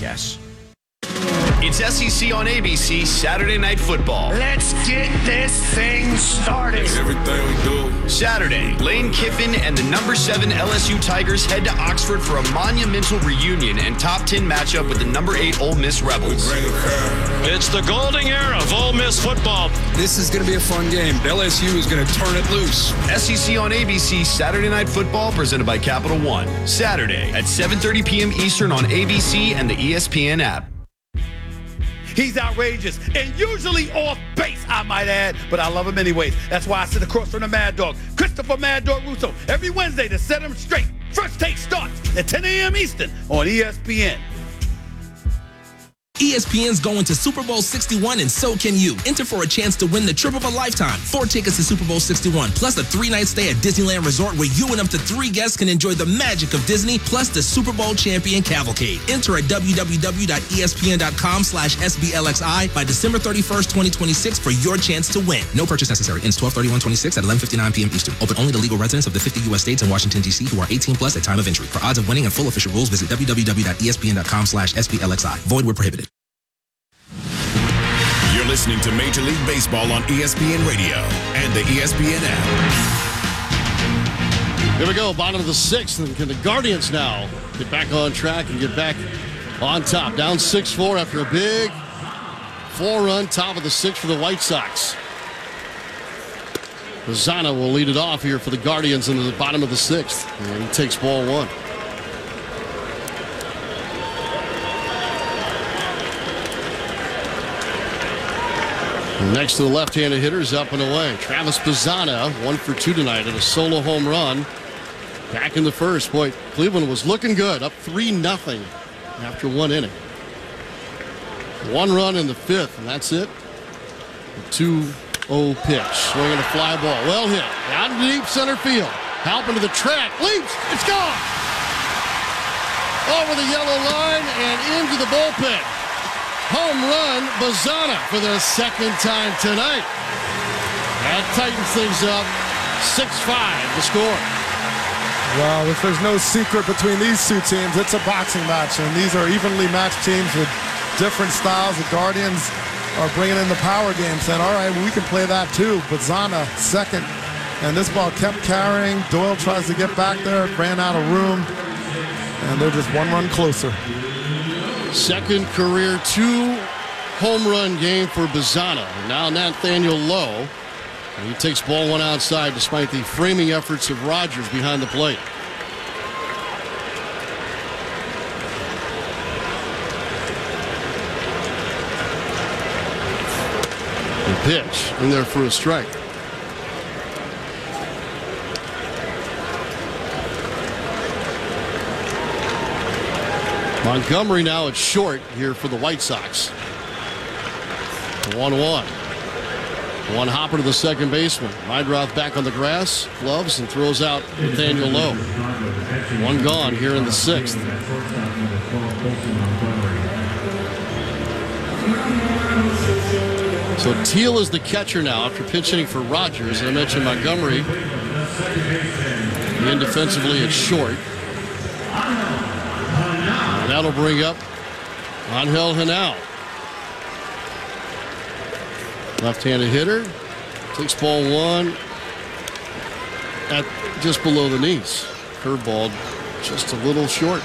guess. It's SEC on ABC Saturday Night Football. Let's get this thing started. Everything we do. Saturday, Lane Kiffin and the number 7 LSU Tigers head to Oxford for a monumental reunion and top 10 matchup with the number 8 Ole Miss Rebels. It's the golden era of Ole Miss football. This is going to be a fun game. LSU is going to turn it loose. SEC on ABC Saturday Night Football presented by Capital One. Saturday at 7:30 p.m. Eastern on ABC and the ESPN app. He's outrageous and usually off base, I might add, but I love him anyways. That's why I sit across from the Mad Dog, Christopher Mad Dog Russo, every Wednesday to set him straight. First Take starts at 10 a.m. Eastern on ESPN. ESPN's going to Super Bowl 61 and so can you. Enter for a chance to win the trip of a lifetime. 4 tickets to Super Bowl 61 plus a 3-night stay at Disneyland Resort where you and up to 3 guests can enjoy the magic of Disney plus the Super Bowl champion cavalcade. Enter at www.espn.com/SBLXI by December 31st, 2026 for your chance to win. No purchase necessary. Ends 12/31/26 at 11:59 p.m. Eastern. Open only to legal residents of the 50 U.S. states and Washington, D.C. who are 18 plus at time of entry. For odds of winning and full official rules, visit www.espn.com/SBLXI. Void where prohibited. You're listening to Major League Baseball on ESPN Radio and the ESPN app. Here we go, bottom of the 6th, and can the Guardians now get back on track and get back on top? Down 6-4 after a big 4-run top of the 6th for the White Sox. Lozano will lead it off here for the Guardians into the bottom of the 6th, and he takes ball 1. Next to the left-handed hitters, up and away. Travis Bazzana, 1 for 2 tonight at a solo home run. Back in the first. Boy, Cleveland was looking good, up 3-0 after 1 inning. 1 run in the 5th, and that's it. A 2-0 pitch. Swinging a fly ball. Well hit. Out in deep center field. Halp into the track. Leaps. It's gone. Over the yellow line and into the bullpen. Home run, Bazzana for the 2nd time tonight. That tightens things up. 6-5 the score. Well, if there's no secret between these two teams, it's a boxing match, and these are evenly matched teams with different styles. The Guardians are bringing in the power game, saying, all right, we can play that too. Bazzana, second, and this ball kept carrying. Doyle tries to get back there, ran out of room, and they're just 1 run closer. Second career 2-home run game for Bazzana. Now Nathaniel Lowe. And he takes ball 1 outside despite the framing efforts of Rogers behind the plate. The pitch in there for a strike. Montgomery now at short here for the White Sox. 1-1. One hopper to the second baseman. Meidroth back on the grass, gloves, and throws out Nathaniel Lowe. 1 gone here in the 6th. So Teal is the catcher now after pinch hitting for Rogers. And I mentioned Montgomery in defensively at short. And that'll bring up Angel Henao. Left-handed hitter. Takes ball 1 at just below the knees. Curveball just a little short.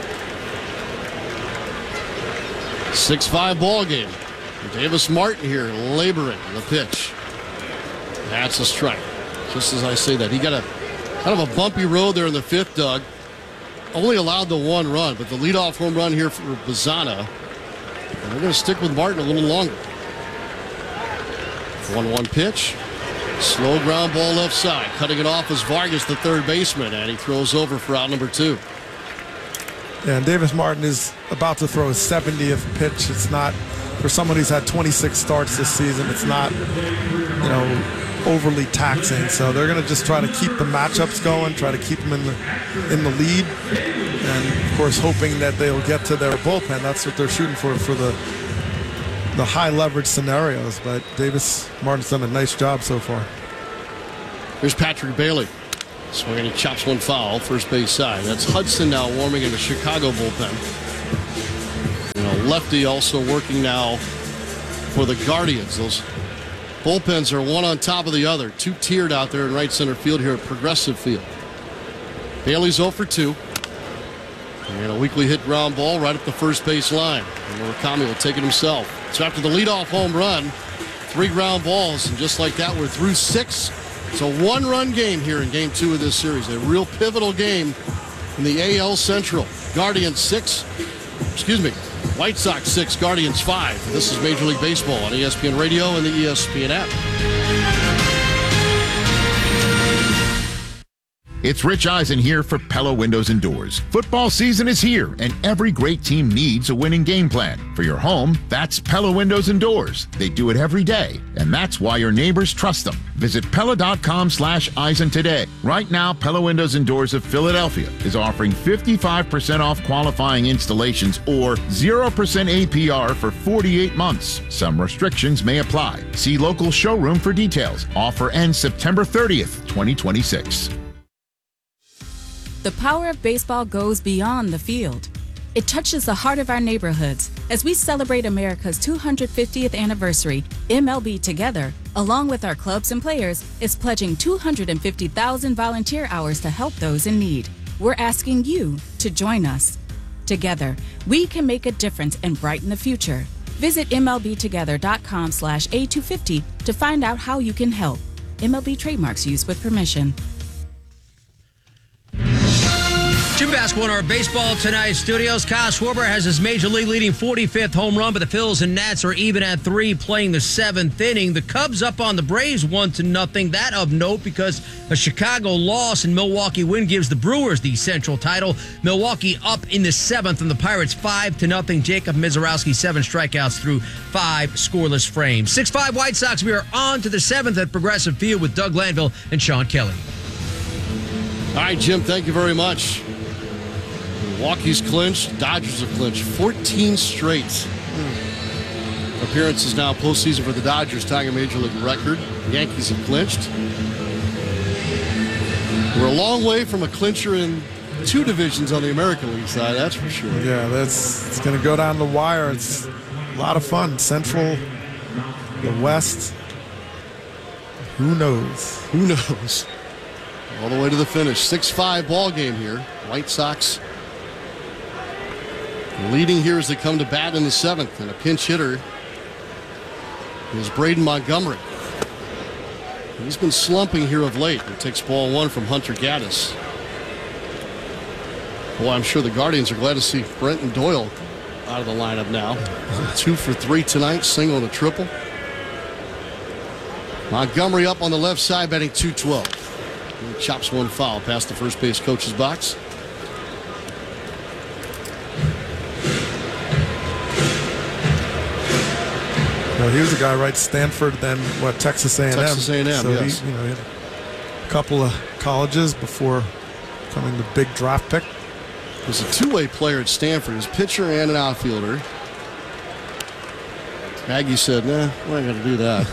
6-5 ball game. Davis Martin here laboring the pitch. That's a strike. Just as I say that. He got a kind of a bumpy road there in the 5th, Doug. Only allowed the 1 run, but the leadoff home run here for Bazzana. And they're going to stick with Martin a little longer. 1-1 pitch. Slow ground ball left side. Cutting it off is Vargas, the third baseman, and he throws over for out number 2. Yeah, and Davis Martin is about to throw his 70th pitch. It's not, for someone who's had 26 starts this season, it's not, overly taxing. So they're going to just try to keep the matchups going, try to keep them in the lead, and of course hoping that they'll get to their bullpen. That's what they're shooting for the high leverage scenarios. But Davis Martin's done a nice job so far. Here's Patrick Bailey. Swinging, he chops 1 foul, first base side. That's Hudson now warming in the Chicago bullpen. lefty also working now for the Guardians. Those bullpens are one on top of the other. Two tiered out there in right center field here at Progressive Field. Bailey's 0 for 2. And a weakly hit ground ball right up the first base line. And Murakami will take it himself. So after the leadoff home run, 3 ground balls, and just like that, we're through 6. It's a 1-run game here in Game 2 of this series. A real pivotal game in the AL Central. White Sox 6, Guardians 5. This is Major League Baseball on ESPN Radio and the ESPN app. It's Rich Eisen here for Pella Windows and Doors. Football season is here, and every great team needs a winning game plan. For your home, that's Pella Windows and Doors. They do it every day, and that's why your neighbors trust them. Visit Pella.com/Eisen today. Right now, Pella Windows and Doors of Philadelphia is offering 55% off qualifying installations or 0% APR for 48 months. Some restrictions may apply. See local showroom for details. Offer ends September 30th, 2026. The power of baseball goes beyond the field. It touches the heart of our neighborhoods. As we celebrate America's 250th anniversary, MLB Together, along with our clubs and players, is pledging 250,000 volunteer hours to help those in need. We're asking you to join us. Together, we can make a difference and brighten the future. Visit MLBtogether.com/A250 to find out how you can help. MLB trademarks used with permission. Jim Basketball in our baseball tonight studios. Kyle Schwarber has his major league leading 45th home run, but the Phils and Nats are even at 3 playing the 7th inning. The Cubs up on the Braves 1-0. That of note because a Chicago loss and Milwaukee win gives the Brewers the Central title. Milwaukee up in the 7th and the Pirates 5-0. Jacob Mizorowski 7 strikeouts through 5 scoreless frames. 6-5 White Sox. We are on to the 7th at Progressive Field with Doug Glanville and Sean Kelly. All right, Jim, thank you very much. Milwaukee's clinched. Dodgers have clinched 14 straight appearances now postseason for the Dodgers, tying a major league record. Yankees have clinched. We're a long way from a clincher in 2 divisions on the American League side, that's for sure. Yeah, it's going to go down the wire. It's a lot of fun. Central, the West. Who knows? Who knows? All the way to the finish. 6-5 ball game here. White Sox leading here as they come to bat in the 7th, and a pinch hitter is Braden Montgomery. He's been slumping here of late. He takes ball 1 from Hunter Gaddis. Boy, I'm sure the Guardians are glad to see Brenton Doyle out of the lineup now. 2 for 3 tonight, single and a triple. Montgomery up on the left side, batting .212. He chops one foul past the first base coach's box. Well, he was a guy, right? Stanford, then what? Texas A&M. Texas A&M, so yes. He had a couple of colleges before becoming the big draft pick. He was a 2-way player at Stanford. He was a pitcher and an outfielder. Aggie said, nah, we're not going to do that.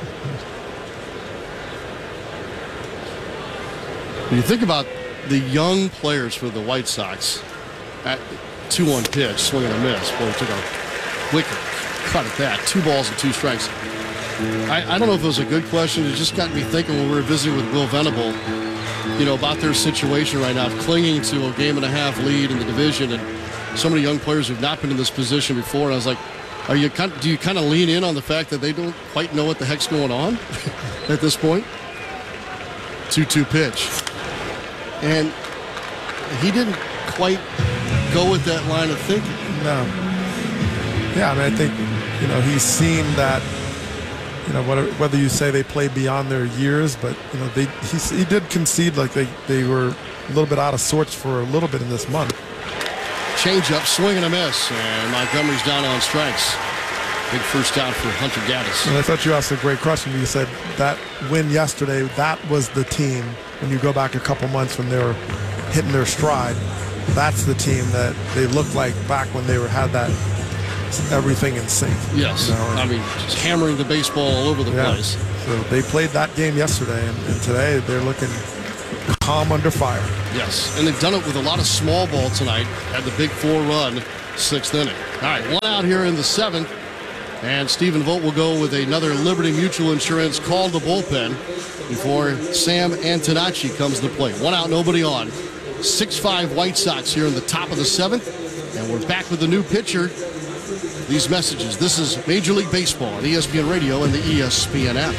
When you think about the young players for the White Sox, at 2-1 pitch, swing and a miss. Boy, he took a wicked cut at that. 2 balls and 2 strikes. I don't know if it was a good question. It just got me thinking when we were visiting with Will Venable, about their situation right now, clinging to a 1.5 game lead in the division, and so many young players who've not been in this position before. And I was like, do you kind of lean in on the fact that they don't quite know what the heck's going on at this point? 2-2 pitch. And he didn't quite go with that line of thinking. No. Yeah, I think, he's seen that, whether you say they play beyond their years, but, he did concede like they were a little bit out of sorts for a little bit in this month. Change up, swing and a miss, and Montgomery's down on strikes. Big first out for Hunter Gaddis. And I thought you asked a great question. You said that win yesterday, that was the team. When you go back a couple months when they were hitting their stride, that's the team that they looked like back when they had that everything in sync. Yes, just hammering the baseball all over the place. So they played that game yesterday, and today they're looking calm under fire. Yes, and they've done it with a lot of small ball tonight. Had the big 4 run, 6th inning. All right, one out here in the 7th. And Stephen Vogt will go with another Liberty Mutual Insurance call to bullpen before Sam Antonacci comes to the plate. One out, nobody on. 6-5 White Sox here in the top of the 7th. And we're back with a new pitcher. These messages. This is Major League Baseball on ESPN Radio and the ESPN app.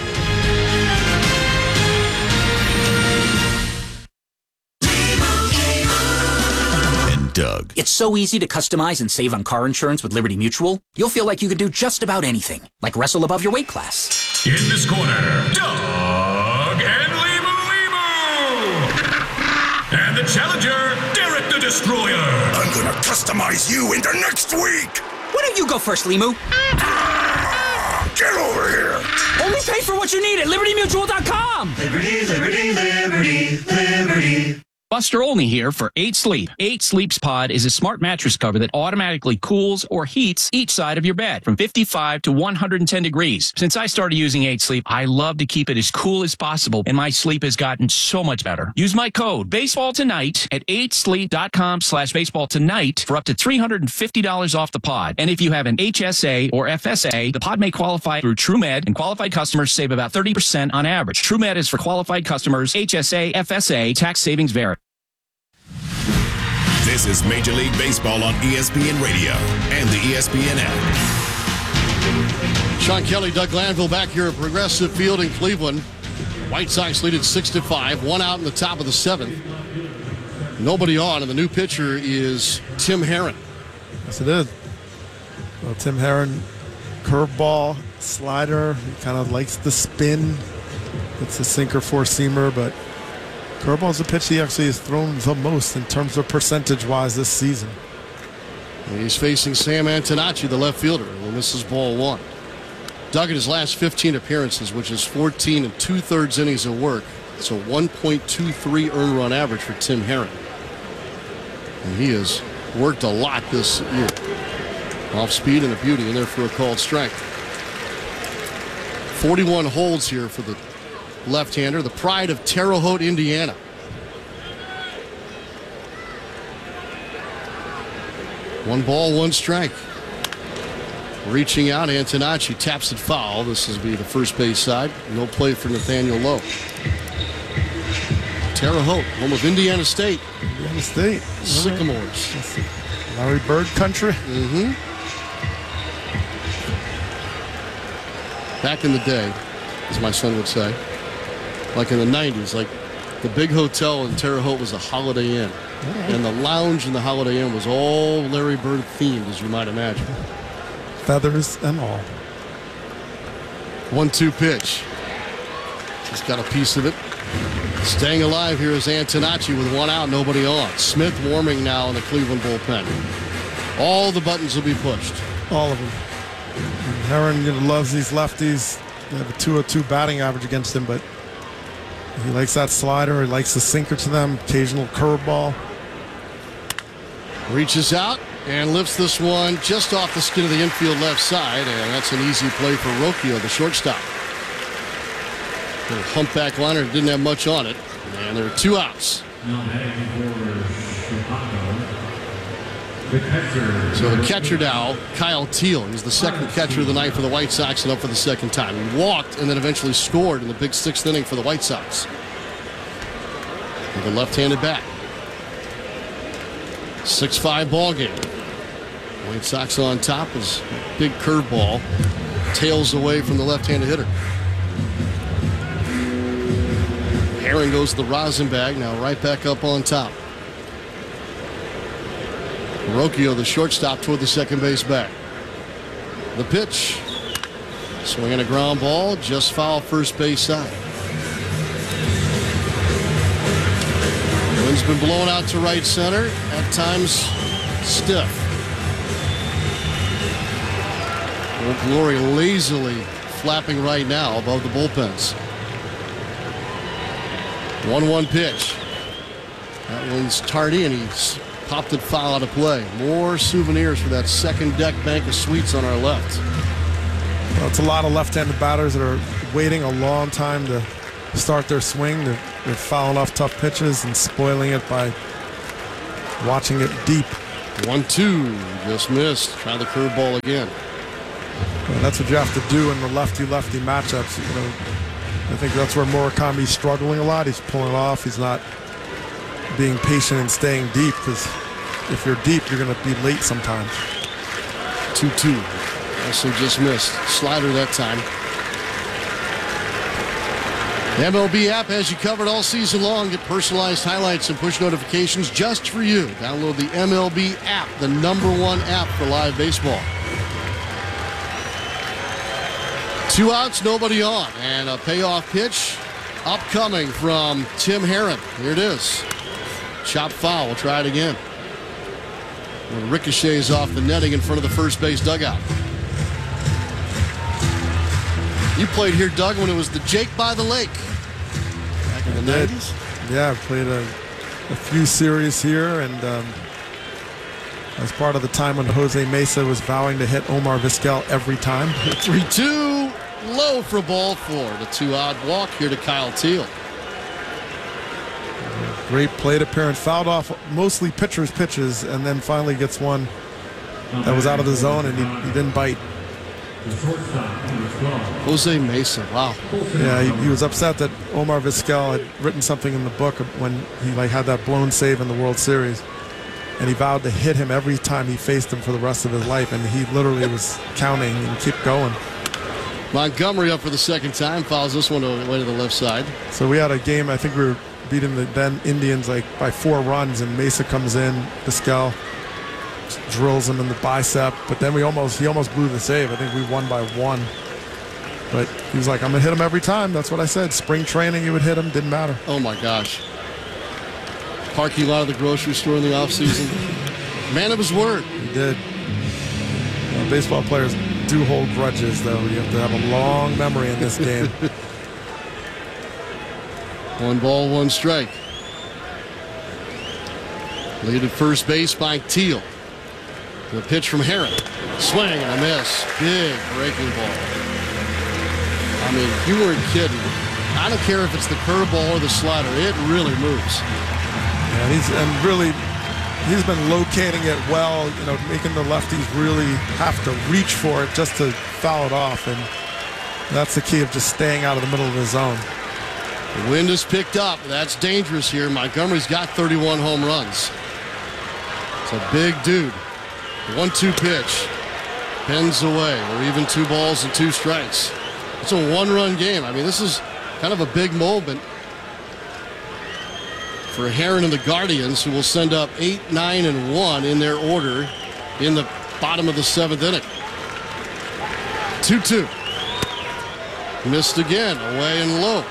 Doug. It's so easy to customize and save on car insurance with Liberty Mutual. You'll feel like you could do just about anything, like wrestle above your weight class. In this corner, Doug and Limu. And the challenger, Derek the Destroyer. I'm gonna customize you into next week. Why don't you go first, Limu? Get over here. Only pay for what you need at LibertyMutual.com. Liberty, liberty, liberty, liberty. Buster Olney here for 8 Sleep. 8 Sleep's Pod is a smart mattress cover that automatically cools or heats each side of your bed from 55 to 110 degrees. Since I started using 8 Sleep, I love to keep it as cool as possible, and my sleep has gotten so much better. Use my code BASEBALLTONIGHT at 8sleep.com/baseballtonight for up to $350 off the pod. And if you have an HSA or FSA, the pod may qualify through TrueMed, and qualified customers save about 30% on average. TrueMed is for qualified customers. HSA, FSA, tax savings vary. This is Major League Baseball on ESPN Radio and the ESPN app. Sean Kelly, Doug Glanville back here at Progressive Field in Cleveland. White Sox lead at 6-5. One out in the top of the 7th. Nobody on, and the new pitcher is Tim Herrin. Yes, it is. Well, Tim Herrin, curveball, slider. He kind of likes the spin. It's a sinker four-seamer, but curveball is a pitch he actually has thrown the most in terms of percentage-wise this season. And he's facing Sam Antonacci, the left fielder, and this is ball 1. Doug, in his last 15 appearances, which is 14 2/3 innings of work, it's a 1.23 earned run average for Tim Herrin. And he has worked a lot this year. Off speed and a beauty in there for a called strike. 41 holds here for the left-hander, the pride of Terre Haute, Indiana. One ball, one strike. Reaching out, Antonacci taps it foul. This will be the first base side. No play for Nathaniel Lowe. Terre Haute, home of Indiana State. Indiana State. Sycamores. Larry Bird country. Mm-hmm. Back in the day, as my son would say, like in the 90s, like the big hotel in Terre Haute was a Holiday Inn. Right. And the lounge in the Holiday Inn was all Larry Bird themed, as you might imagine. Feathers and all. 1-2 pitch. Just got a piece of it. Staying alive here is Antonacci with one out, nobody on. Smith warming now in the Cleveland bullpen. All the buttons will be pushed. All of them. Herrin loves these lefties. They have a 202 batting average against him, but he likes that slider. He likes the sinker to them. Occasional curveball. Reaches out and lifts this one just off the skin of the infield left side, and that's an easy play for Rocchio, the shortstop. Little humpback liner didn't have much on it, and there are 2 outs. So the catcher now, Kyle Teal. He's the second catcher of the night for the White Sox and up for the second time. He walked and then eventually scored in the big 6th inning for the White Sox. With a left-handed bat. 6-5 ball game. White Sox on top is big curveball. Tails away from the left-handed hitter. Herrin goes to the rosin bag, now right back up on top. Rocchio, the shortstop, toward the second base bag. The pitch. Swinging a ground ball, just foul first base side. Wind's been blown out to right center, at times stiff. Old Glory lazily flapping right now above the bullpens. 1-1 pitch. That one's tardy, and he's popped it foul out of play. More souvenirs for that second deck bank of suites on our left. Well, it's a lot of left-handed batters that are waiting a long time to start their swing. They're fouling off tough pitches and spoiling it by watching it deep. 1-2, just missed. Try the curveball again. Well, that's what you have to do in the lefty-lefty matchups. You know, I think that's where Murakami's struggling a lot. He's pulling off. He's not being patient and staying deep, because if you're deep, you're going to be late sometimes. 2-2. Also just missed. Slider that time. The MLB app has you covered all season long. Get personalized highlights and push notifications just for you. Download the MLB app, the #1 app for live baseball. 2 outs, nobody on. And a payoff pitch upcoming from Tim Herrin. Here it is. Chop foul. We'll try it again. When ricochets off the netting in front of the first base dugout. You played here, Doug, when it was the Jake by the Lake back in the 90s. Yeah, I played a few series here, and as part of the time when Jose Mesa was vowing to hit Omar Vizquel every time. 3-2, low for ball 4. The 2-out walk here to Kyle Teel. Great plate appearance, fouled off mostly pitcher's pitches, and then finally gets one that was out of the zone, and he didn't bite. Jose Mesa, wow. Yeah, he was upset that Omar Vizquel had written something in the book when he had that blown save in the World Series, and he vowed to hit him every time he faced him for the rest of his life, and he literally was counting and kept going. Montgomery up for the second time, fouls this one away to the left side. So we had a game, I think we were beating the then Indians by 4 runs, and Mesa comes in, Vizquel drills him in the bicep, but then he almost blew the save. I think we won by 1. But he was like, I'm going to hit him every time. That's what I said. Spring training, you would hit him. Didn't matter. Oh, my gosh. Parking lot of the grocery store in the offseason. Man of his word. He did. Baseball players do hold grudges, though. You have to have a long memory in this game. 1 ball, 1 strike. Lead at first base by Teel. The pitch from Herrin. Swing and a miss. Big breaking ball. I mean, you weren't kidding. I don't care if it's the curveball or the slider. It really moves. Yeah, he's been locating it well, making the lefties really have to reach for it just to foul it off. And that's the key of just staying out of the middle of the zone. The wind is picked up. That's dangerous here. Montgomery's got 31 home runs. It's a big dude. 1-2 pitch. Pens away. We're even 2 balls and 2 strikes. It's a 1-run game. I mean, this is kind of a big moment for Herrin and the Guardians, who will send up 8, 9, and 1 in their order in the bottom of the 7th inning. 2-2. Missed again. Away and low.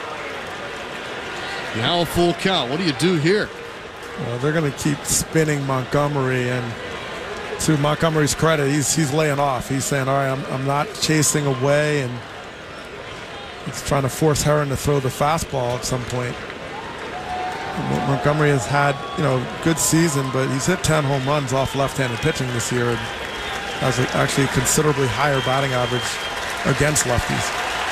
Now a full count. What do you do here? Well, they're going to keep spinning Montgomery, and to Montgomery's credit, he's laying off. He's saying, all right, I'm not chasing away, and he's trying to force Herrin to throw the fastball at some point. Montgomery has had, good season, but he's hit 10 home runs off left-handed pitching this year, and has actually a considerably higher batting average against lefties.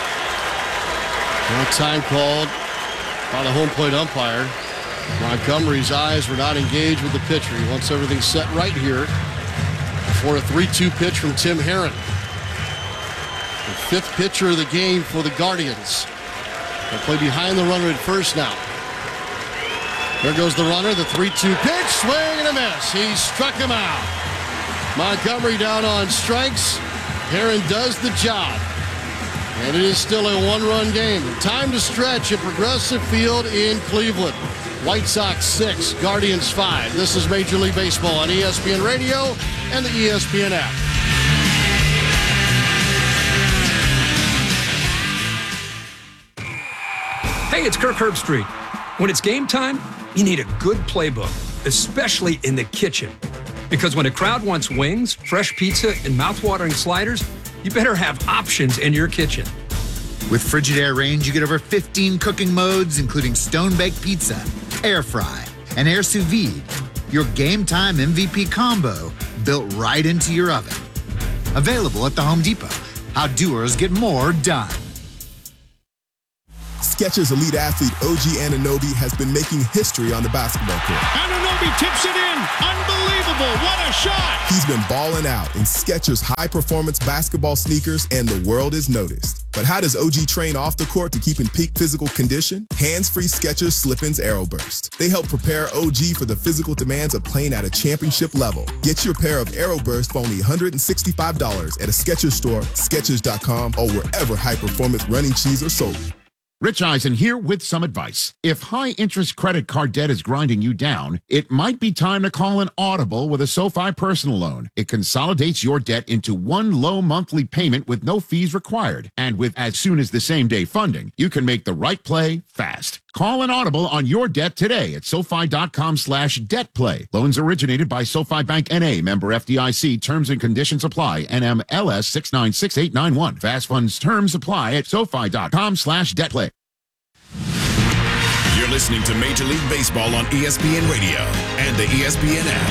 No time called by the home plate umpire. Montgomery's eyes were not engaged with the pitcher. He wants everything set right here for a 3-2 pitch from Tim Herrin. The 5th pitcher of the game for the Guardians. They'll play behind the runner at first now. There goes the runner, the 3-2 pitch, swing and a miss. He struck him out. Montgomery down on strikes. Herrin does the job. And it is still a 1-run game. Time to stretch at Progressive Field in Cleveland. White Sox 6, Guardians 5. This is Major League Baseball on ESPN Radio and the ESPN app. Hey, it's Kirk Herbstreit. When it's game time, you need a good playbook, especially in the kitchen. Because when a crowd wants wings, fresh pizza, and mouthwatering sliders, you better have options in your kitchen. With Frigidaire range, you get over 15 cooking modes, including stone-baked pizza, air fry, and air sous vide. Your game time MVP combo built right into your oven. Available at the Home Depot. How doers get more done. Skechers elite athlete OG Anunoby has been making history on the basketball court. Anunoby tips it in. Unbelievable. What a shot. He's been balling out in Skechers high-performance basketball sneakers, and the world has noticed. But how does OG train off the court to keep in peak physical condition? Hands-free Skechers Slip-ins AeroBurst. They help prepare OG for the physical demands of playing at a championship level. Get your pair of AeroBurst for only $165 at a Skechers store, Skechers.com, or wherever high-performance running shoes are sold. Rich Eisen here with some advice. If high-interest credit card debt is grinding you down, it might be time to call an Audible with a SoFi personal loan. It consolidates your debt into one low monthly payment with no fees required. And with as soon as the same-day funding, you can make the right play fast. Call an Audible on your debt today at SoFi.com/debtplay. Loans originated by SoFi Bank N.A., member FDIC. Terms and conditions apply. NMLS 696891. Fast funds terms apply at SoFi.com/debtplay. You're listening to Major League Baseball on ESPN Radio and the ESPN app.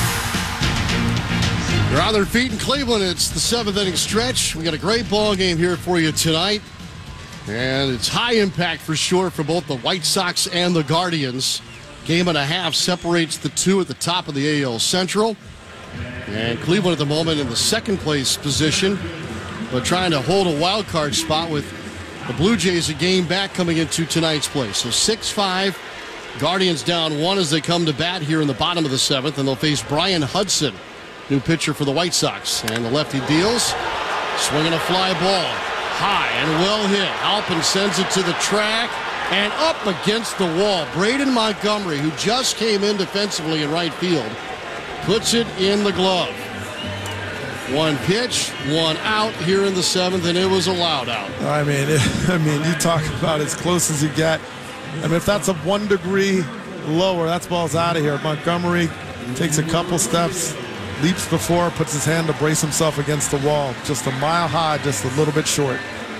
They're on their feet in Cleveland. It's the 7th inning stretch. We got a great ball game here for you tonight. And it's high impact for sure for both the White Sox and the Guardians. Game and a half separates the two at the top of the AL Central. And Cleveland at the moment in the second place position, but trying to hold a wild card spot with the Blue Jays a game back coming into tonight's play. So 6-5, Guardians down 1 as they come to bat here in the bottom of the 7th, and they'll face Brian Hudson, new pitcher for the White Sox. And the lefty deals, swinging a fly ball. High and well hit. Halpin sends it to the track and up against the wall. Braden Montgomery, who just came in defensively in right field, puts it in the glove. One pitch, one out here in the 7th, and it was a loud out. I mean, you talk about as close as you get. I mean, if that's a 1 degree lower, that ball's out of here. Montgomery takes a couple steps, leaps before, puts his hand to brace himself against the wall. Just a mile high, just a little bit short.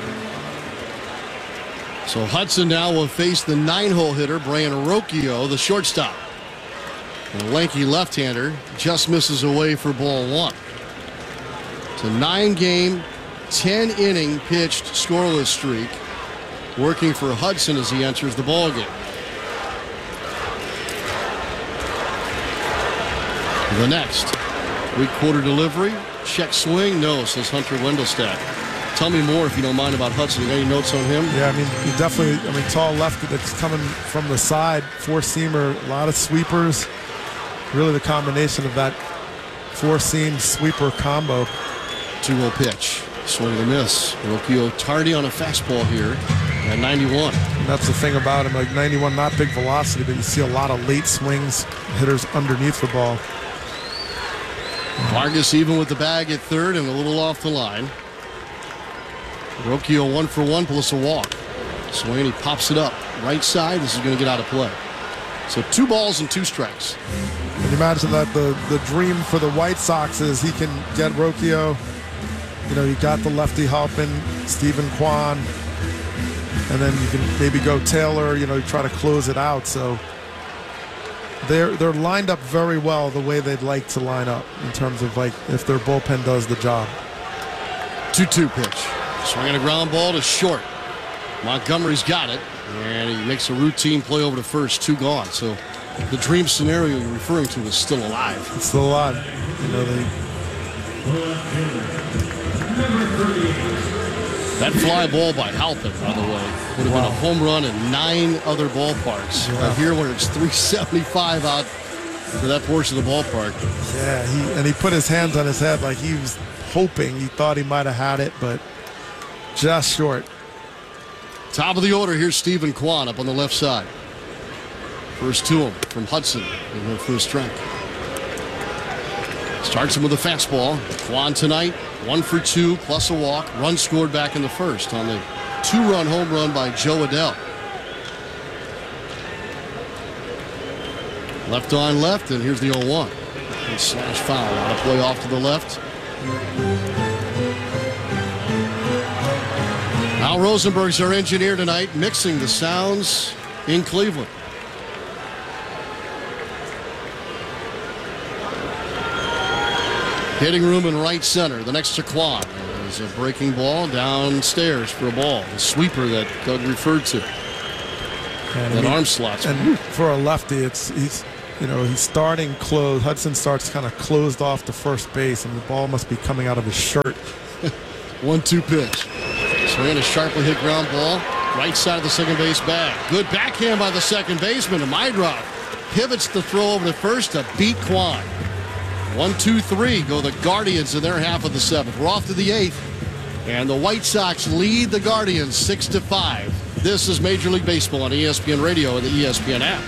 So Hudson now will face the 9-hole hitter, Brayan Rocchio, the shortstop. The lanky left-hander just misses away for ball 1. It's a 9-game, 10-inning pitched scoreless streak, working for Hudson as he enters the ballgame. The next. 3-quarter delivery. Check swing. No, says Hunter Wendelstadt. Tell me more if you don't mind about Hudson. You got any notes on him? Yeah, I mean, he definitely, tall lefty that's coming from the side. 4-seamer, a lot of sweepers. Really the combination of that 4-seam sweeper combo. 2-0 pitch. Swing and a miss. Rocchio tardy on a fastball here at 91. And that's the thing about him. Like 91, not big velocity, but you see a lot of late swings, hitters underneath the ball. Vargas even with the bag at third and a little off the line. Rocchio 1 for 1 plus a walk. Swing, he pops it up. Right side, this is going to get out of play. So 2 balls and 2 strikes. Can you imagine that the dream for the White Sox is he can get Rocchio. You got the lefty Halpin, Stephen Kwan, and then you can maybe go Taylor, try to close it out. So they're lined up very well the way they'd like to line up in terms of like if their bullpen does the job. 2-2 pitch. Swinging a ground ball to short. Montgomery's got it, and he makes a routine play over to first. 2 gone. So the dream scenario you're referring to is still alive. It's still alive. That fly ball by Halpin, by the way, would have been a home run in 9 other ballparks. Yeah. But here, where it's 375 out to that portion of the ballpark. Yeah, he put his hands on his head like he was hoping. He thought he might have had it, but just short. Top of the order, here's Stephen Kwan up on the left side. First to him from Hudson in their first strike. Starts him with a fastball. Kwan tonight, 1 for 2 plus a walk. Run scored back in the first on the 2-run home run by Joe Adell. Left on left, and here's the 0-1. And slash foul. On a play off to the left. Al Rosenberg's our engineer tonight, mixing the sounds in Cleveland. Hitting room in right center. The next to Kwan. There's a breaking ball downstairs for a ball. The sweeper that Doug referred to. That arm slot's. And for a lefty, he's starting closed. Hudson starts kind of closed off to first base, and the ball must be coming out of his shirt. 1-2 pitch. Swinging a sharply hit ground ball. Right side of the second base bag. Good backhand by the second baseman. And Maedroff pivots the throw over to first to beat Kwan. 1-2-3 go the Guardians in their half of the seventh. We're off to the eighth. And the White Sox lead the Guardians 6-5. This is Major League Baseball on ESPN Radio and the ESPN app.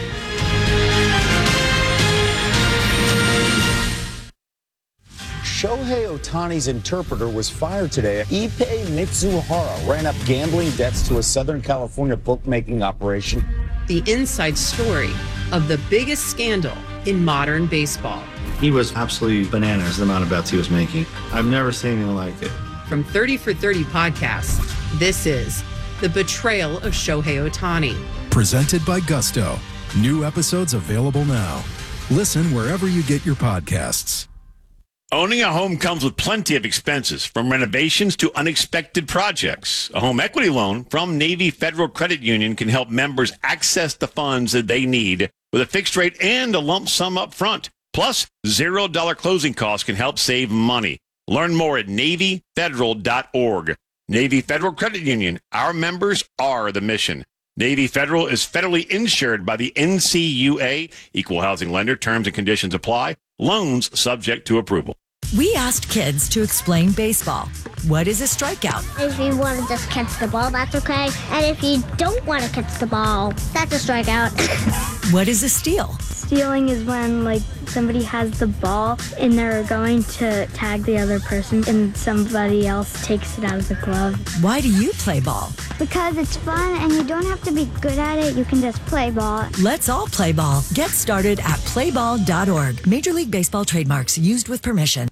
Shohei Ohtani's interpreter was fired today. Ippei Mitsuhara ran up gambling debts to a Southern California bookmaking operation. The inside story of the biggest scandal in modern baseball. He was absolutely bananas, the amount of bets he was making. I've never seen anything like it. From 30 for 30 podcasts, this is The Betrayal of Shohei Ohtani. Presented by Gusto. New episodes available now. Listen wherever you get your podcasts. Owning a home comes with plenty of expenses, from renovations to unexpected projects. A home equity loan from Navy Federal Credit Union can help members access the funds that they need with a fixed rate and a lump sum up front. Plus, $0 closing costs can help save money. Learn more at NavyFederal.org. Navy Federal Credit Union. Our members are the mission. Navy Federal is federally insured by the NCUA. Equal housing lender. Terms and conditions apply. Loans subject to approval. We asked kids to explain baseball. What is a strikeout? If you want to just catch the ball, that's okay. And if you don't want to catch the ball, that's a strikeout. What is a steal? Stealing is when, somebody has the ball and they're going to tag the other person and somebody else takes it out of the glove. Why do you play ball? Because it's fun and you don't have to be good at it. You can just play ball. Let's all play ball. Get started at playball.org. Major League Baseball trademarks used with permission.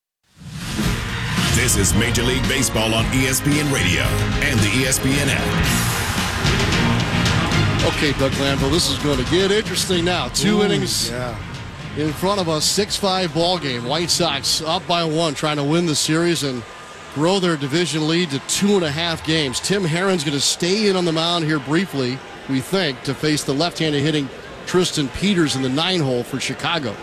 This is Major League Baseball on ESPN Radio and the ESPN app. Okay, Doug Glanville, this is going to get interesting now. Two innings in front of us, 6-5 ball game. White Sox up by 1, trying to win the series and grow their division lead to 2.5 games. Tim Herron's going to stay in on the mound here briefly, we think, to face the left-handed hitting Tristan Peters in the 9-hole for Chicago.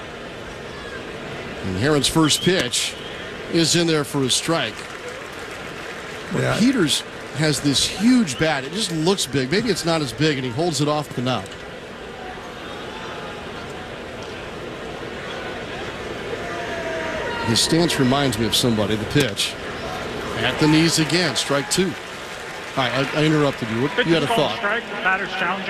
And Herron's first pitch is in there for a strike. Yeah. Peters has this huge bat. It just looks big. Maybe it's not as big, and he holds it off the knob. His stance reminds me of somebody. The pitch. At the knees again. Strike 2. All right, I interrupted you. You had a thought. Strike. Batter's challenge.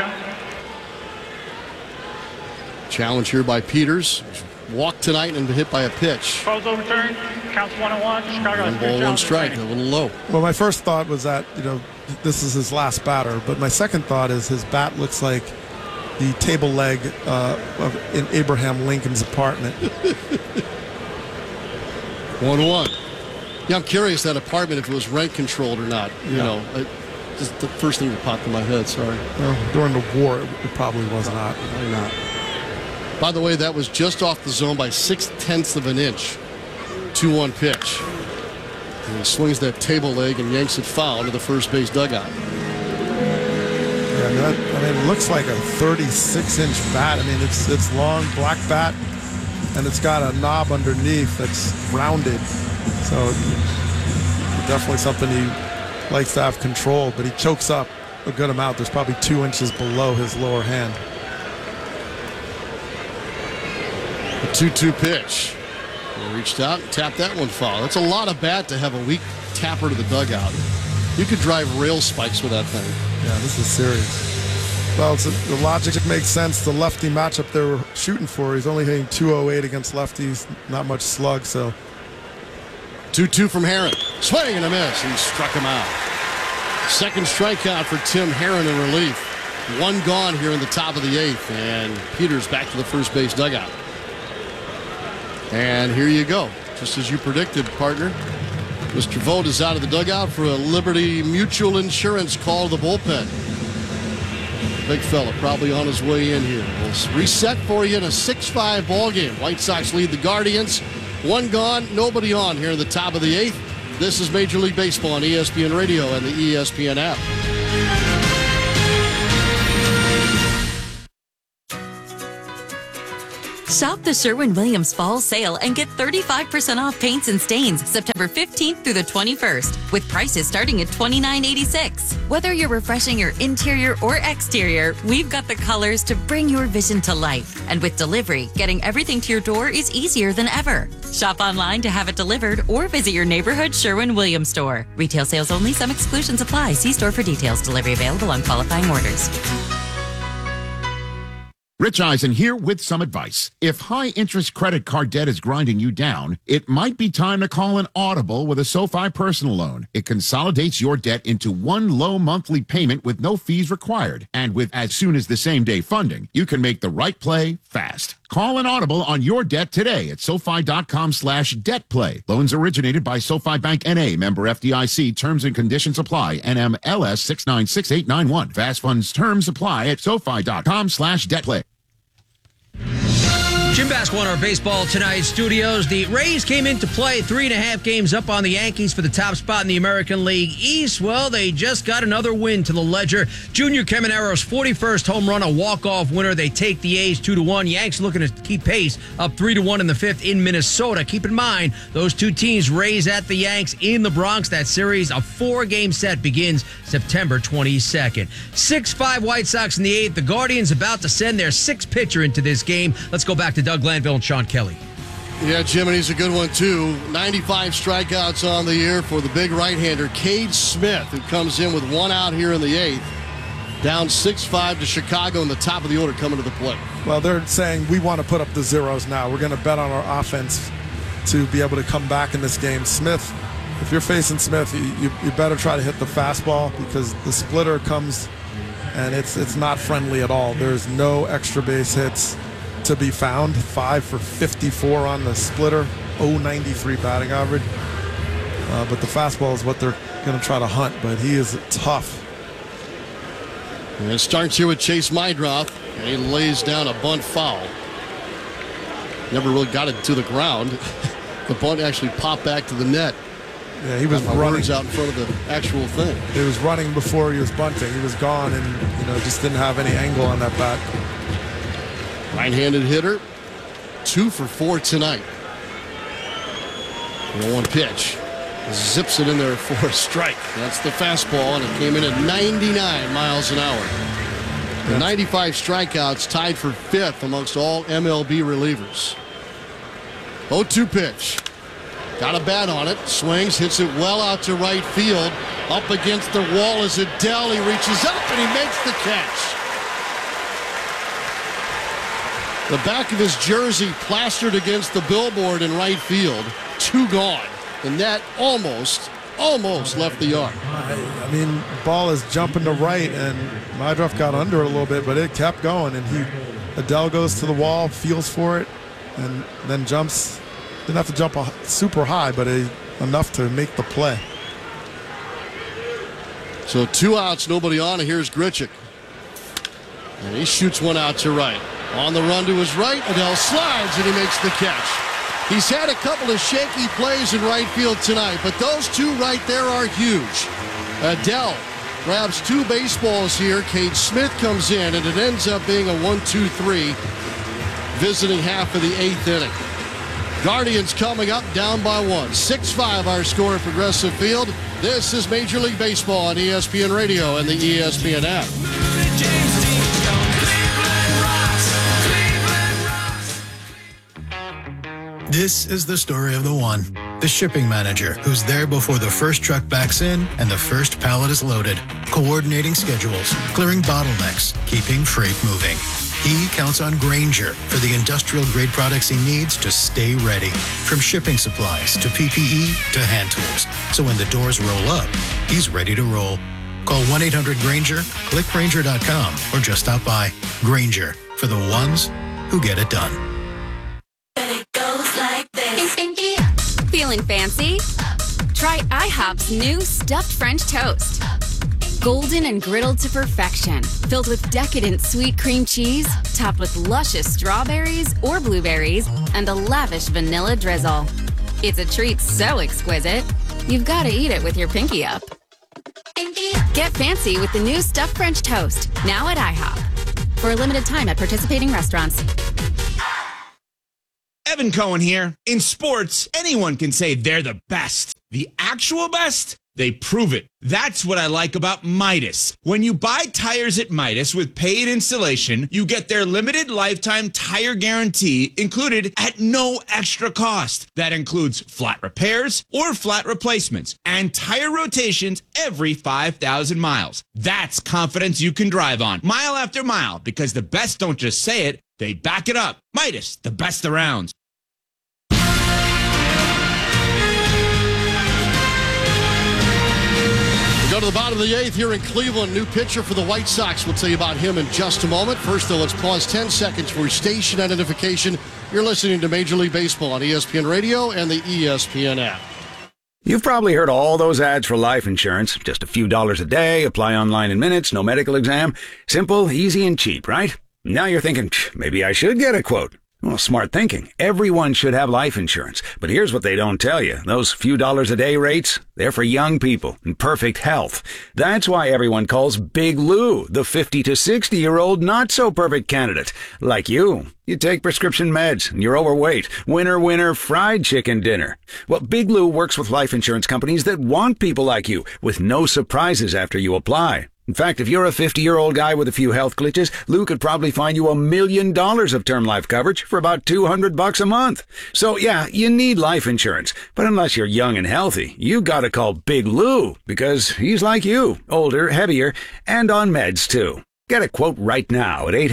Challenge here by Peters. Walked tonight and been hit by a pitch. Calls overturned. Counts 1-1. Chicago. 1 ball, 1 strike. A little low. Well, my first thought was that, this is his last batter. But my second thought is his bat looks like the table leg in Abraham Lincoln's apartment. 1-1. Yeah, I'm curious that apartment, if it was rent controlled or not. Just the first thing that popped in my head. Sorry. Well, during the war, it probably was not. Why not? By the way, that was just off the zone by 0.6 of an inch. 2-1 pitch. And he swings that table leg and yanks it foul to the first base dugout. Yeah, it looks like a 36-inch bat. It's long, black bat, and it's got a knob underneath that's rounded. So definitely something he likes to have control, but he chokes up a good amount. There's probably 2 inches below his lower hand. A 2-2 pitch. He reached out and tapped that one foul. That's a lot of bat to have a weak tapper to the dugout. You could drive rail spikes with that thing. Yeah, this is serious. Well, the logic makes sense. The lefty matchup they were shooting for, he's only hitting .208 against lefties. Not much slug, so. 2-2 from Herron. Swing and a miss. He struck him out. Second strikeout for Tim Herron in relief. 1 gone here in the top of the 8th. And Peters back to the first base dugout. And here you go. Just as you predicted, partner. Mr. Vogt is out of the dugout for a Liberty Mutual Insurance call to the bullpen. Big fella probably on his way in here. We'll reset for you in a 6-5 ball game. White Sox lead the Guardians. 1 gone, nobody on here in the top of the 8th. This is Major League Baseball on ESPN Radio and the ESPN app. Shop the Sherwin-Williams Fall Sale and get 35% off paints and stains September 15th through the 21st, with prices starting at $29.86. Whether you're refreshing your interior or exterior, we've got the colors to bring your vision to life. And with delivery, getting everything to your door is easier than ever. Shop online to have it delivered or visit your neighborhood Sherwin-Williams store. Retail sales only. Some exclusions apply. See store for details. Delivery available on qualifying orders. Rich Eisen here with some advice. If high-interest credit card debt is grinding you down, it might be time to call an Audible with a SoFi personal loan. It consolidates your debt into one low monthly payment with no fees required. And with as soon as the same-day funding, you can make the right play fast. Call an Audible on your debt today at SoFi.com/debtplay. Loans originated by SoFi Bank N.A., member FDIC. Terms and conditions apply. NMLS 696891. Fast funds terms apply at SoFi.com/debtplay. Jim Basketball in our Baseball Tonight studios. The Rays came into play 3.5 games up on the Yankees for the top spot in the American League East. Well, they just got another win to the ledger. Junior Camanero's 41st home run, a walk-off winner. They take the A's 2-1. Yanks looking to keep pace, up 3-1 in the fifth in Minnesota. Keep in mind, those two teams, Rays at the Yanks in the Bronx. That series, a 4-game set, begins September 22nd. 6-5 White Sox in the eighth. The Guardians about to send their sixth pitcher into this game. Let's go back to Doug Glanville and Sean Kelly. Yeah, Jim, and he's a good one, too. 95 strikeouts on the year for the big right-hander, Cade Smith, who comes in with one out here in the eighth. Down 6-5 to Chicago in the top of the order coming to the plate. Well, they're saying we want to put up the zeros now. We're going to bet on our offense to be able to come back in this game. Smith, if you're facing Smith, you better try to hit the fastball because the splitter comes and it's not friendly at all. There's no extra base hits to be found. 5 for 54 on the splitter, 0.93 batting average. But the fastball is what they're going to try to hunt, but he is tough. And it starts here with Chase Meidroth, and he lays down a bunt foul. Never really got it to the ground. The bunt actually popped back to the net. Yeah, he was running out in front of the actual thing. He was running before he was bunting. He was gone and just didn't have any angle on that bat. Right-handed hitter, 2 for 4 tonight. 1 pitch. Zips it in there for a strike. That's the fastball, and it came in at 99 miles an hour. The 95 strikeouts tied for 5th amongst all MLB relievers. 0-2 pitch. Got a bat on it. Swings, hits it well out to right field. Up against the wall is Adele. He reaches up, and he makes the catch. The back of his jersey plastered against the billboard in right field. 2 gone. The net almost left the yard. I mean, ball is jumping to right, and Meidroth got under it a little bit, but it kept going. And Adele goes to the wall, feels for it, and then jumps. Didn't have to jump super high, but enough to make the play. So 2 outs, nobody on, and here's Grichuk. And he shoots one out to right. On the run to his right, Adele slides, and he makes the catch. He's had a couple of shaky plays in right field tonight, but those 2 right there are huge. Adele grabs 2 baseballs here. Cade Smith comes in, and it ends up being a 1-2-3, visiting half of the 8th inning. Guardians coming up down by 1. 6-5 our score at Progressive Field. This is Major League Baseball on ESPN Radio and the ESPN app. This is the story of the one, the shipping manager, who's there before the first truck backs in and the first pallet is loaded, coordinating schedules, clearing bottlenecks, keeping freight moving. He counts on Grainger for the industrial-grade products he needs to stay ready, from shipping supplies to PPE to hand tools. So when the doors roll up, he's ready to roll. Call 1-800-GRAINGER, click Grainger.com, or just stop by. Grainger, for the ones who get it done. Feeling fancy? Try IHOP's new stuffed French toast. Golden and griddled to perfection, filled with decadent sweet cream cheese, topped with luscious strawberries or blueberries, and a lavish vanilla drizzle. It's a treat so exquisite, you've got to eat it with your pinky up. Get fancy with the new stuffed French toast, now at IHOP. For a limited time at participating restaurants. Evan Cohen here. In sports, anyone can say they're the best. The actual best? They prove it. That's what I like about Midas. When you buy tires at Midas with paid installation, you get their limited lifetime tire guarantee included at no extra cost. That includes flat repairs or flat replacements and tire rotations every 5,000 miles. That's confidence you can drive on mile after mile, because the best don't just say it, they back it up. Midas, the best around. Go to the bottom of the 8th here in Cleveland. New pitcher for the White Sox. We'll tell you about him in just a moment. First, though, let's pause 10 seconds for station identification. You're listening to Major League Baseball on ESPN Radio and the ESPN app. You've probably heard all those ads for life insurance. Just a few dollars a day, apply online in minutes, no medical exam. Simple, easy, and cheap, right? Now you're thinking, maybe I should get a quote. Well, smart thinking. Everyone should have life insurance. But here's what they don't tell you. Those few dollars a day rates, they're for young people in perfect health. That's why everyone calls Big Lou the 50 to 60-year-old not-so-perfect candidate. Like you. You take prescription meds, and you're overweight. Winner, winner, fried chicken dinner. Well, Big Lou works with life insurance companies that want people like you, with no surprises after you apply. In fact, if you're a 50-year-old guy with a few health glitches, Lou could probably find you $1 million of term life coverage for about $200 a month. So yeah, you need life insurance. But unless you're young and healthy, you gotta call Big Lou, because he's like you, older, heavier, and on meds too. Get a quote right now at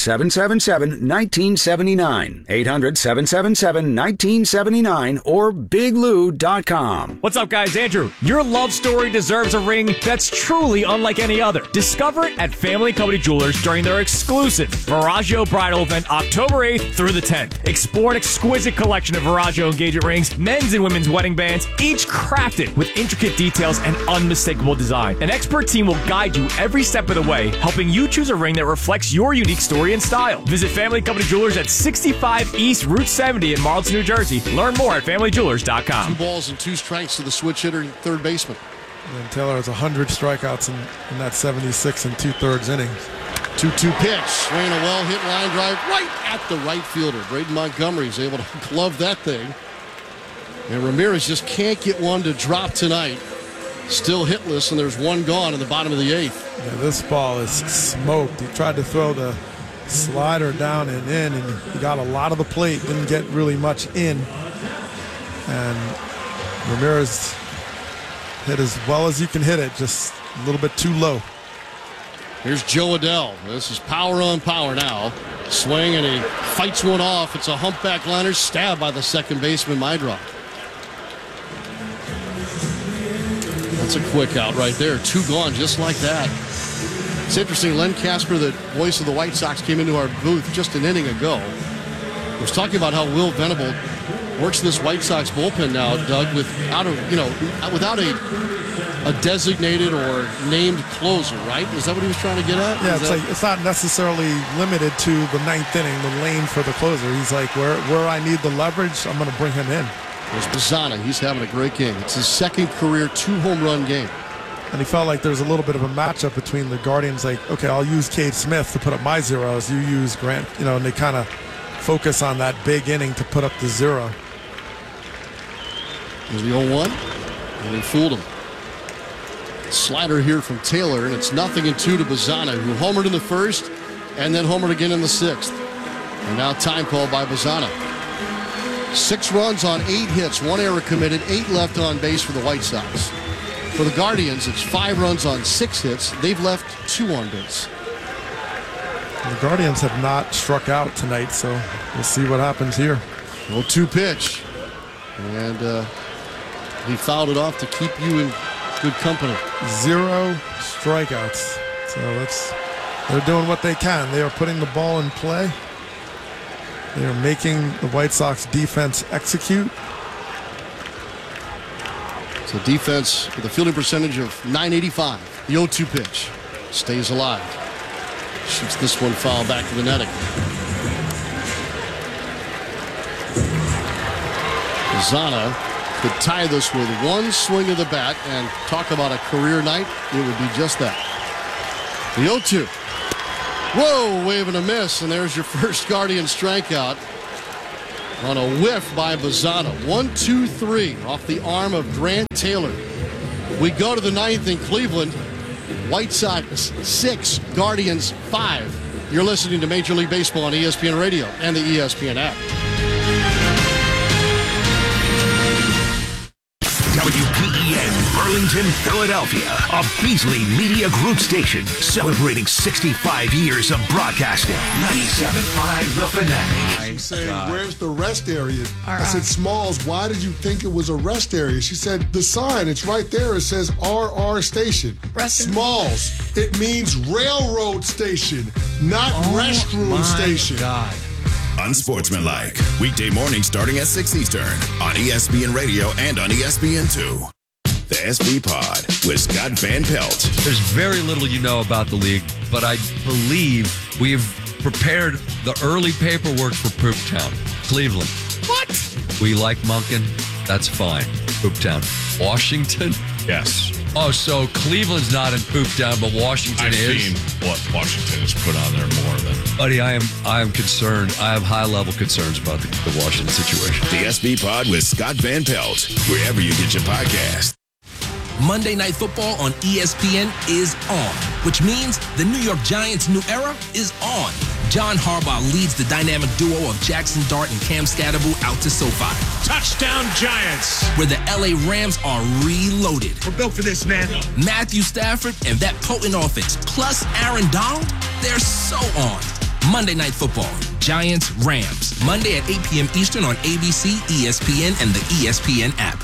800-777-1979, 800-777-1979, or biglou.com. What's up, guys? Andrew. Your love story deserves a ring that's truly unlike any other. Discover it at Family Company Jewelers during their exclusive Viraggio Bridal event October 8th through the 10th. Explore an exquisite collection of Viraggio engagement rings, men's and women's wedding bands, each crafted with intricate details and unmistakable design. An expert team will guide you every step of the way, helping you choose a ring that reflects your unique story and style. Visit Family Company Jewelers at 65 East Route 70 in Marlton, New Jersey. Learn more at FamilyJewelers.com. 2 balls and 2 strikes to the switch hitter, third baseman. And Taylor has 100 strikeouts in that 76 and 2/3 innings. 2-2 pitch. Swinging a well-hit line drive right at the right fielder. Braden Montgomery is able to glove that thing. And Ramirez just can't get one to drop tonight. Still hitless, and there's one gone in the bottom of the 8th. Yeah, this ball is smoked. He tried to throw the slider down and in, and he got a lot of the plate, didn't get really much in. And Ramirez hit as well as you can hit it, just a little bit too low. Here's Joe Adell. This is power on power now. Swing, and he fights one off. It's a humpback liner, stabbed by the second baseman, Meidroth. That's a quick out right there. 2 gone just like that. It's interesting. Len Casper, the voice of the White Sox, came into our booth just an inning ago. He was talking about how Will Venable works this White Sox bullpen now, Doug, without a designated or named closer, right? Is that what he was trying to get at? Yeah, it's not necessarily limited to the 9th inning, the lane for the closer. He's like, where I need the leverage, I'm going to bring him in. There's Bazzana. He's having a great game. It's his second career 2-home run game. And he felt like there's a little bit of a matchup between the Guardians. Like, okay, I'll use Cade Smith to put up my zeros. You use Grant, and they kind of focus on that big inning to put up the 0. There's the 0-1, and he fooled him. Slider here from Taylor, and it's 0-2 to Bazzana, who homered in the first and then homered again in the 6th. And now time called by Bazzana. 6 runs on 8 hits, 1 error committed, 8 left on base for the White Sox. For the Guardians, it's 5 runs on 6 hits. They've left 2 on base. The Guardians have not struck out tonight, so we'll see what happens here. 0-2 pitch. And he fouled it off to keep you in good company. 0 strikeouts. So they're doing what they can. They are putting the ball in play. They are making the White Sox defense execute. So defense with a fielding percentage of .985. The 0-2 pitch. Stays alive. Shoots this one foul back to the netting. Bazzana could tie this with 1 swing of the bat, and talk about a career night. It would be just that. The 0-2. Whoa, wave and a miss, and there's your first Guardian strikeout. on a whiff by Bazzana. 1-2-3 off the arm of Grant Taylor. We go to the ninth in Cleveland. White Sox 6, Guardians 5. You're listening to Major League Baseball on ESPN Radio and the ESPN app. WPEN, Burlington, Philadelphia, a Beasley Media Group station celebrating 65 years of broadcasting. 97.5 The Fanatic. She said, where's the rest area? I said, Smalls, why did you think it was a rest area? She said, the sign, it's right there. It says RR Station. Smalls, it means railroad station, not restroom station. God. Unsportsmanlike. Weekday morning starting at 6 Eastern on ESPN Radio and on ESPN2. The SB Pod with Scott Van Pelt. There's very little you know about the league, but I believe we've prepared the early paperwork for Pooptown. Cleveland. What? We like Monken. That's fine. Pooptown. Washington? Yes. Oh, so Cleveland's not in Pooptown, but Washington is? I've seen what Washington has put on there more than... Buddy, I am concerned. I have high-level concerns about the Washington situation. The SB Pod with Scott Van Pelt, wherever you get your podcast. Monday Night Football on ESPN is on, which means the New York Giants' new era is on. John Harbaugh leads the dynamic duo of Jackson Dart and Cam Scatterbull out to SoFi. Touchdown Giants! Where the LA Rams are reloaded. We're built for this, man. Matthew Stafford and that potent offense, plus Aaron Donald, they're so on. Monday Night Football, Giants, Rams. Monday at 8 p.m. Eastern on ABC, ESPN, and the ESPN app.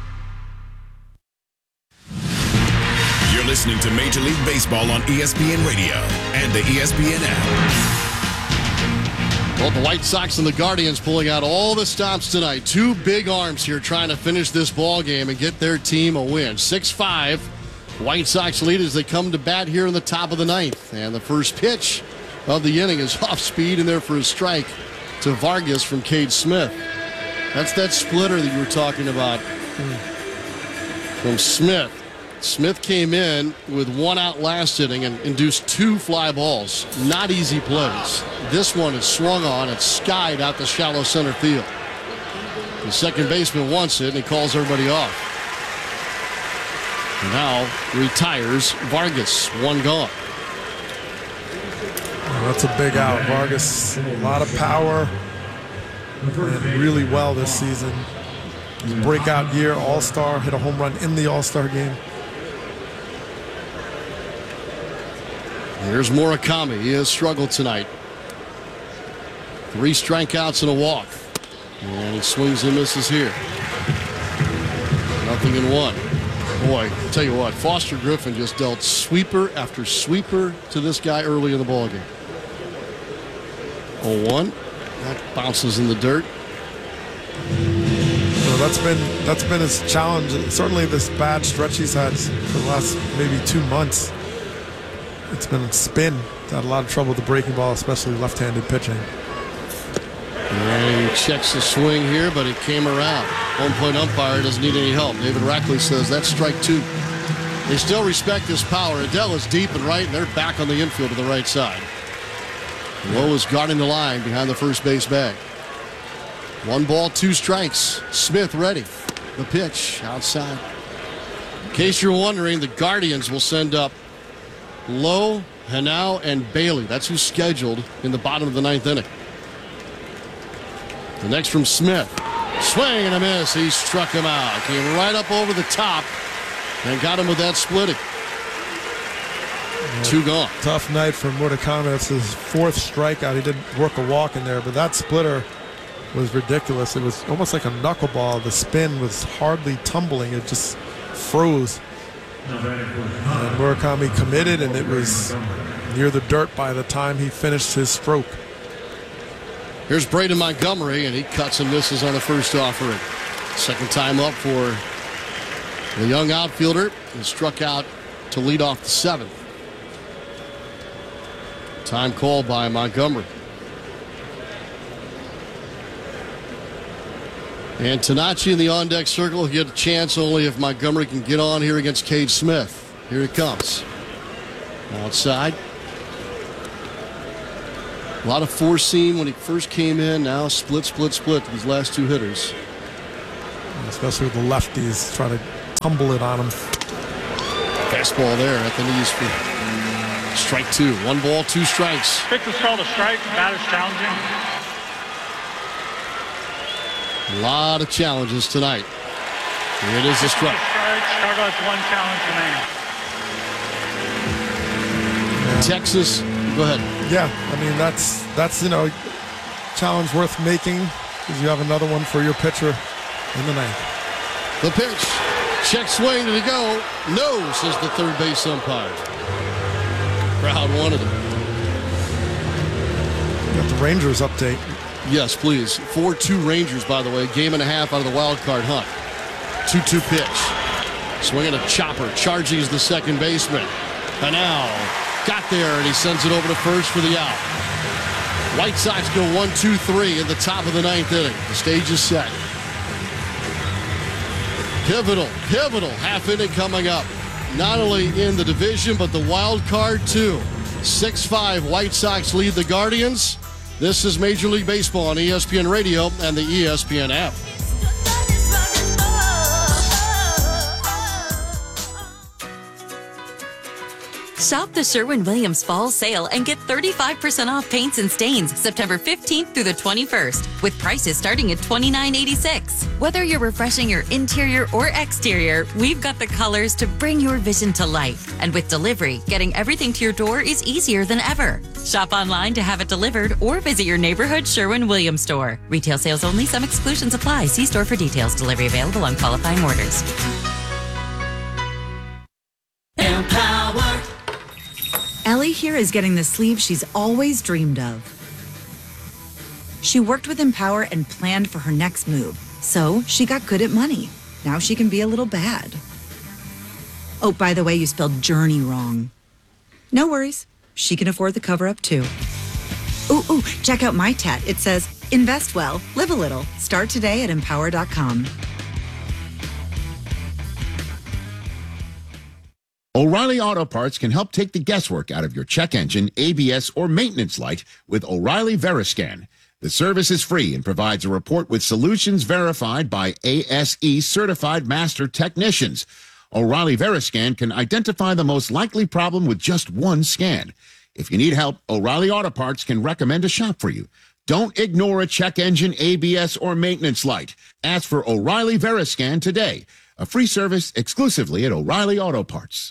You're listening to Major League Baseball on ESPN Radio and the ESPN app. Well, the White Sox and the Guardians pulling out all the stops tonight. Two big arms here trying to finish this ball game and get their team a win. 6-5. White Sox lead as they come to bat here in the top of the ninth. And the first pitch of the inning is off speed and there for a strike to Vargas from Cade Smith. That's that splitter that you were talking about from Smith. Smith came in with one out last inning and induced two fly balls. Not easy plays. This one is swung on and skied out the shallow center field. The second baseman wants it and he calls everybody off. Now retires Vargas. One gone. That's a big out. Vargas, a lot of power. And really well this season. Breakout year, All-Star, hit a home run in the All-Star game. Here's Murakami. He has struggled tonight. 3 strikeouts and a walk. And he swings and misses here. Nothing in one. Boy, I'll tell you what, Foster Griffin just dealt sweeper after sweeper to this guy early in the ballgame. 0-1. That bounces in the dirt. So that's been his challenge. Certainly this bad stretch he's had for the last maybe 2 months. It's been a spin. He's had a lot of trouble with the breaking ball, especially left-handed pitching. And he checks the swing here, but it came around. Home plate umpire doesn't need any help. David Rackley says that's strike 2. They still respect his power. Adele is deep and right, and they're back on the infield to the right side. Lowe is guarding the line behind the first base bag. 1 ball, 2 strikes. Smith ready. The pitch outside. In case you're wondering, the Guardians will send up Lowe, Hanau, and Bailey. That's who's scheduled in the bottom of the 9th inning. The next from Smith. Swing and a miss. He struck him out. Came right up over the top and got him with that splitting. 2 gone. Tough night for Murakami. That's his 4th strikeout. He didn't work a walk in there, but that splitter was ridiculous. It was almost like a knuckleball. The spin was hardly tumbling. It just froze. And Murakami committed, and it was near the dirt by the time he finished his stroke. Here's Braden Montgomery, and he cuts and misses on the first offering. Second time up for the young outfielder. He struck out to lead off the 7th. Time called by Montgomery. And Tanachi in the on-deck circle. He'll get a chance only if Montgomery can get on here against Cade Smith. Here it comes. Outside. A lot of four-seam when he first came in. Now split these last two hitters. Especially with the lefties trying to tumble it on him. Fastball there at the knees for strike two. 1 ball, 2 strikes. Pitch is called a strike. Batter's challenging. A lot of challenges tonight. It is a strike. Chicago has 1 challenge remaining. Texas, go ahead. Yeah, I mean, that's challenge worth making because you have another one for your pitcher in the ninth. The pitch. Check swing. Did he go? No, says the third base umpire. Crowd wanted it. Got the Rangers update. Yes, please. 4-2 Rangers, by the way. Game and a half out of the wild card hunt. 2-2 pitch. Swinging a chopper. Charging is the second baseman. And now got there, and he sends it over to first for the out. White Sox go 1-2-3 in the top of the ninth inning. The stage is set. Pivotal half inning coming up. Not only in the division, but the wild card too. 6-5 White Sox lead the Guardians. This is Major League Baseball on ESPN Radio and the ESPN app. Shop the Sherwin-Williams Fall Sale and get 35% off paints and stains September 15th through the 21st, with prices starting at $29.86. Whether you're refreshing your interior or exterior, we've got the colors to bring your vision to life. And with delivery, getting everything to your door is easier than ever. Shop online to have it delivered or visit your neighborhood Sherwin-Williams store. Retail sales only. Some exclusions apply. See store for details. Delivery available on qualifying orders. Empower. Ellie here is getting the sleeve she's always dreamed of. She worked with Empower and planned for her next move, so she got good at money. Now she can be a little bad. Oh, by the way, you spelled journey wrong. No worries. She can afford the cover-up, too. Ooh, check out my tat. It says, invest well, live a little. Start today at empower.com. O'Reilly Auto Parts can help take the guesswork out of your check engine, ABS, or maintenance light with O'Reilly Veriscan. The service is free and provides a report with solutions verified by ASE certified master technicians. O'Reilly Veriscan can identify the most likely problem with just one scan. If you need help, O'Reilly Auto Parts can recommend a shop for you. Don't ignore a check engine, ABS, or maintenance light. Ask for O'Reilly Veriscan today. A free service exclusively at O'Reilly Auto Parts.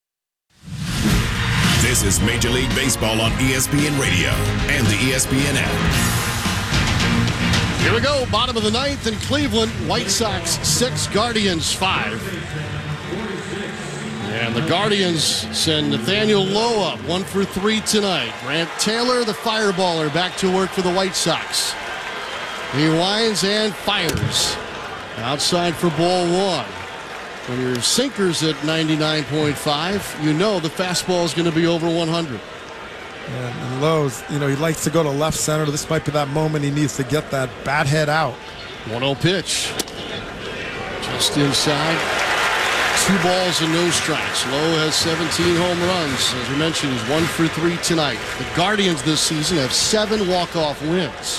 This is Major League Baseball on ESPN Radio and the ESPN app. Here we go, bottom of the ninth in Cleveland. White Sox 6, Guardians 5. And the Guardians send Nathaniel Lowe up 1 for 3 tonight. Grant Taylor, the fireballer, back to work for the White Sox. He winds and fires. Outside for ball 1. When your sinker's at 99.5, you know the fastball is going to be over 100. And Lowe's, he likes to go to left center. This might be that moment he needs to get that bat head out. 1-0 pitch. Just inside. 2 balls and no strikes. Lowe has 17 home runs. As we mentioned, he's 1 for 3 tonight. The Guardians this season have 7 walk-off wins.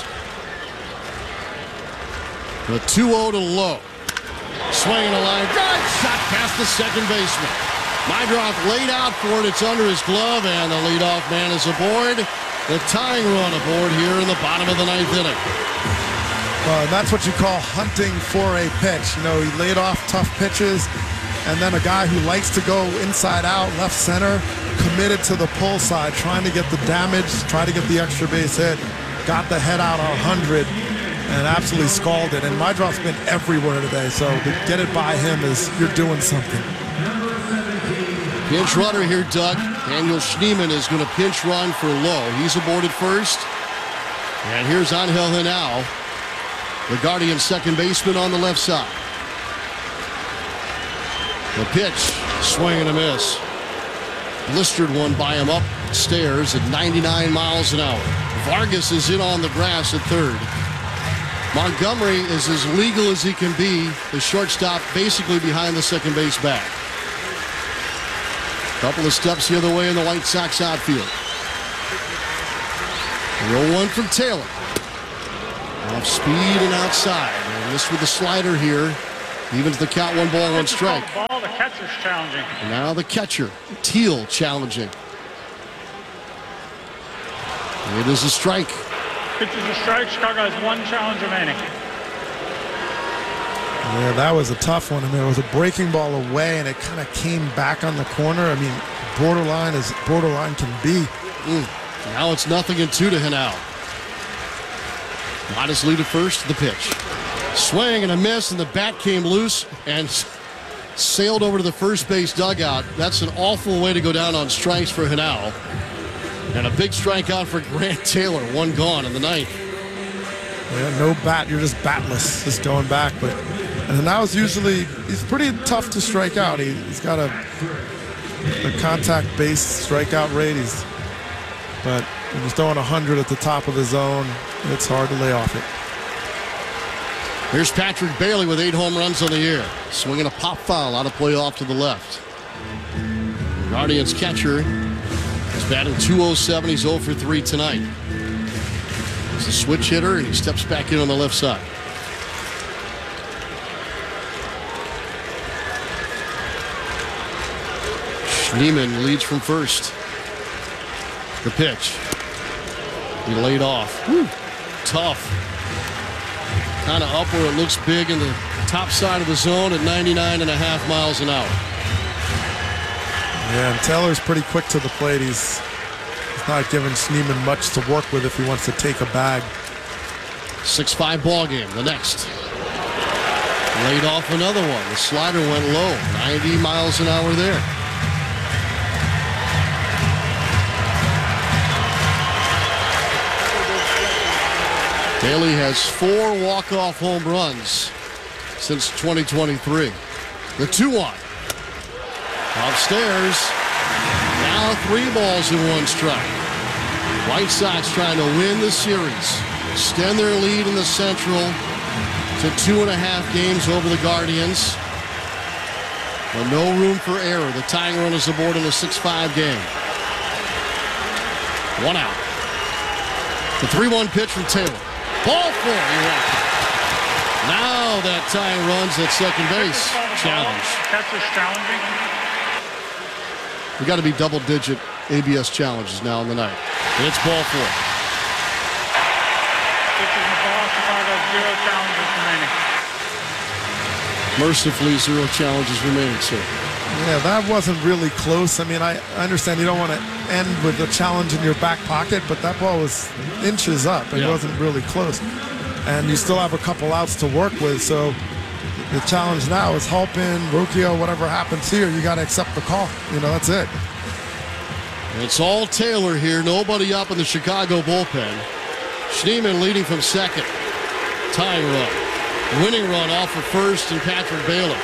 The 2-0 to Lowe. Swinging a line drive, shot past the second baseman. Mydroff laid out for it. It's under his glove, and the leadoff man is aboard. The tying run aboard here in the bottom of the ninth inning. Well, and that's what you call hunting for a pitch. He laid off tough pitches, and then a guy who likes to go inside out, left center, committed to the pull side, trying to get the damage, try to get the extra base hit, got the head out on 100. And absolutely scalded. And Mydroff's been everywhere today, so to get it by him is you're doing something. Pinch runner here, Doug. Daniel Schneemann is going to pinch run for Lowe. He's aboard at first. And here's Angel Henao, the Guardian second baseman on the left side. The pitch, swing and a miss. Blistered one by him upstairs at 99 miles an hour. Vargas is in on the grass at third. Montgomery is as legal as he can be, the shortstop basically behind the second base bag. Couple of steps the other way in the White Sox outfield. 0-1 from Taylor. Off speed and outside. And this with the slider here. Even to the count, 1 ball, 1 strike. Ball, the catcher's challenging. And now the catcher, Teal, challenging. It is a strike. Pitch is a strike. Chicago has 1 challenge remaining. Yeah, that was a tough one. I mean, it was a breaking ball away, and it kind of came back on the corner. I mean, borderline as borderline can be. Now it's 0-2 to Henao. Modest lead at first, the pitch. Swing and a miss, and the bat came loose and sailed over to the first base dugout. That's an awful way to go down on strikes for Henao. And a big strikeout for Grant Taylor. 1 gone in the 9th. Yeah, no bat. You're just batless, just going back. But and now he's pretty tough to strike out. He's got a contact-based strikeout rate. But when he's throwing 100 at the top of the zone, it's hard to lay off it. Here's Patrick Bailey with 8 home runs on the year. Swinging a pop foul out of play off to the left. Guardians catcher is batting .207. He's 0 for 3 tonight. He's a switch hitter, and he steps back in on the left side. Schneemann leads from first. The pitch. He laid off. Tough. Kind of up where it looks big in the top side of the zone at 99.5 miles an hour. Yeah, and Taylor's pretty quick to the plate. He's not giving Schneemann much to work with if he wants to take a bag. 6-5 ball game. The next. Laid off another one. The slider went low. 90 miles an hour there. Bailey has 4 walk-off home runs since 2023. The 2-1. Upstairs. Now 3 balls and 1 strike. White Sox trying to win the series. Extend their lead in the Central to 2.5 games over the Guardians. But no room for error. The tying run is aboard in a 6-5 game. 1 out. The 3-1 pitch from Taylor. Ball 4. Now that tying run's at second base. Challenge. Catcher's challenging. We got to be double-digit ABS challenges now in the night. It's ball 4. Pitches the ball. Chicago 0 challenges remaining. Mercifully, 0 challenges remaining, sir. Yeah, that wasn't really close. I mean, I understand you don't want to end with a challenge in your back pocket, but that ball was inches up. It wasn't really close. And you still have a couple outs to work with, so the challenge now is Halpin, Rocchio, whatever happens here, you got to accept the call. You know, that's it. It's all Taylor here. Nobody up in the Chicago bullpen. Schneemann leading from second. Tying run. Winning run off of first and Patrick Bailey.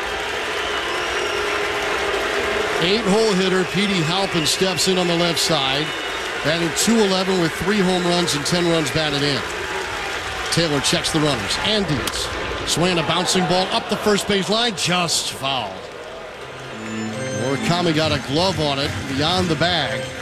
8-hole hitter Petey Halpin steps in on the left side. Batting .211 with 3 home runs and 10 runs batted in. Taylor checks the runners. Andes swinging a bouncing ball up the first base line. Just foul. Murakami got a glove on it beyond the bag.